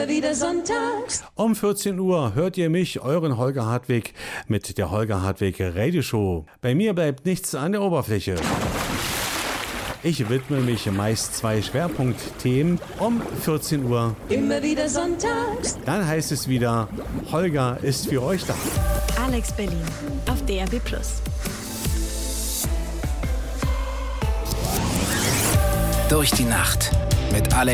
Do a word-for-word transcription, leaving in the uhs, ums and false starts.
Wieder sonntags. Um vierzehn Uhr hört ihr mich, euren Holger Hartwig, mit der Holger Hartwig Radio Show. Bei mir bleibt nichts an der Oberfläche. Ich widme mich meist zwei Schwerpunktthemen um vierzehn Uhr. Immer wieder sonntags. Dann heißt es wieder, Holger ist für euch da. Alex Berlin auf D R B plus. Durch die Nacht mit Alex